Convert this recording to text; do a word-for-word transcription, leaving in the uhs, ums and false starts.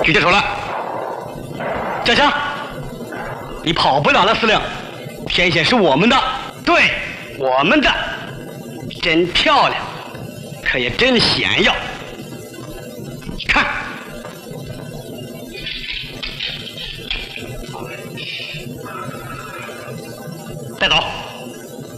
举起手来。驾枪！你跑不了了，司令。天险是我们的，对，我们的，真漂亮，可也真险要。看，带走。